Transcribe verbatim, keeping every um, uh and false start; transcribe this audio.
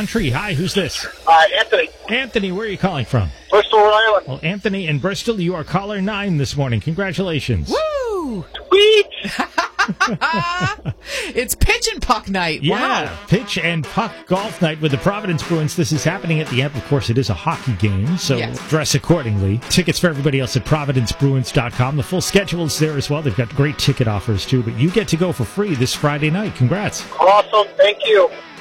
country. Hi, who's this? Uh, Anthony. Anthony, where are you calling from? Bristol, Rhode Island. Well, Anthony in Bristol, you are caller nine this morning. Congratulations. Woo! Sweet! It's pitch and puck night. Yeah, Wow. pitch and puck golf night with the Providence Bruins. This is happening at the Amp. Of course, it is a hockey game, so Yes. dress accordingly. Tickets for everybody else at providence bruins dot com. The full schedule is there as well. They've got great ticket offers, too, but you get to go for free this Friday night. Congrats. Awesome. Thank you.